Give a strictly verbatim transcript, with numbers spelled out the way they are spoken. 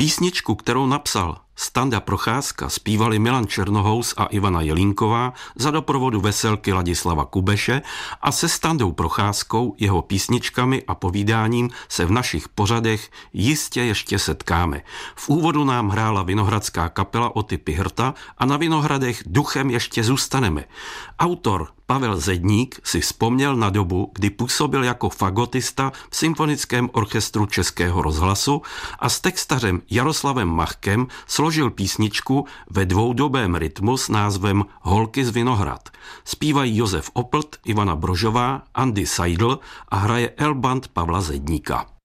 Písničku, kterou napsal Standa Procházka, zpívali Milan Černohous a Ivana Jelínková za doprovodu veselky Ladislava Kubeše a se Standou Procházkou, jeho písničkami a povídáním se v našich pořadech jistě ještě setkáme. V úvodu nám hrála vinohradská kapela Oty Pihrta a na Vinohradech duchem ještě zůstaneme. Autor Pavel Zedník si vzpomněl na dobu, kdy působil jako fagotista v Symfonickém orchestru Českého rozhlasu a s textařem Jaroslavem Machkem složil písničku ve dvoudobém rytmu s názvem Holky z Vinohrad. Zpívají Josef Oplt, Ivana Brožová, Andy Seidl a hraje L-band Pavla Zedníka.